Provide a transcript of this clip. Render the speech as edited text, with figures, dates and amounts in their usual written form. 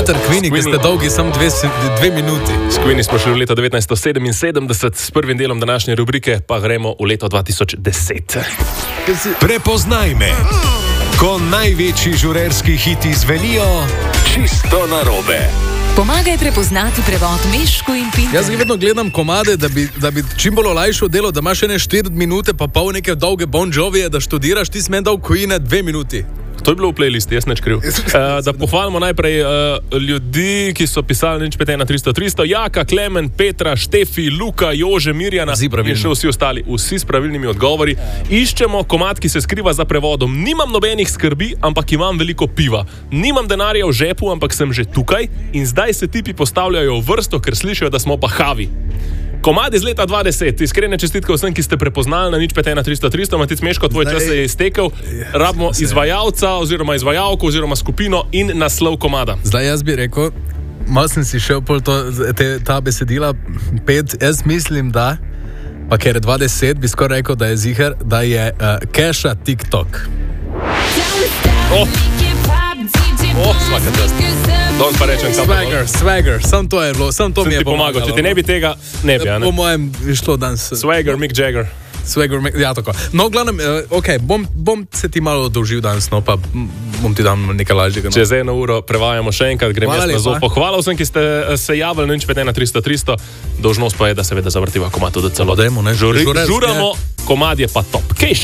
Mater Queenie, ki ste dolgi samo 2 minuti. S Queenie smo šli v leto 1977, s prvim delom današnje rubrike pa gremo v leto 2010. Prepoznaj me, ko največji žurerski hiti zvenijo čisto narobe. Pomagaj prepoznati prevod Mešku in Pinterju. Jaz vedno gledam komade, da bi čim bolj olajšal delo, da imaš 4 minute pa pol neke dolge Bon Jovije, da študiraš, ti si meni dal Queene 2 minuti. To je bilo v playlisti, jaz neč kriv. Da pohvalimo najprej ljudi, ki so pisali nič 51300, Jaka, Klemen, Petra, Štefi, Luka, Jože, Mirjana in še vsi ostali, vsi s pravilnimi odgovori. Iščemo komad, ki se skriva za prevodom. Nimam nobenih skrbi, ampak imam veliko piva. Nimam denarja v žepu, ampak sem že tukaj in zdaj se tipi postavljajo v vrsto, ker slišijo, da smo pa havi. Komad iz leta 2010, iskrene čestitke vsem, ki ste prepoznali na nič 51300, Matic Meško, tvoj čas se je iztekel. Rabimo izvajalca oziroma izvajalko oziroma skupino in naslov komada. Zdaj jaz bi rekel, malo sem si šel ta besedila 5, jaz mislim, da, pa ker je 20, bi skoraj rekel, da je ziher, da je Keša TikTok. Svaka čast. Don't pa rečem, Swagger, sam to je bilo, sam to mi je pomagal. Če ti ne bi tega, ne bi, po mojem bi šlo danes. Swagger, Mick Jagger. Ja, tako. No, v glavnem, bom se ti malo odolžil danes, no, pa bom ti dal nekaj lažjega. No. Čez 1 uro prevajamo še enkrat, grem jaz na zopo. Hvala vsem, ki ste se javili na nič 51300, dolžnost pa je, da seveda zavrtiva komad tudi celo. Dajmo, ne? Žuramo, komad je pa top. Kejša.